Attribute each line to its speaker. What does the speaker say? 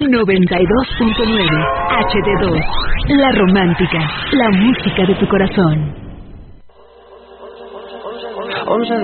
Speaker 1: 92.9 HD2. La romántica, la música de tu corazón.
Speaker 2: 11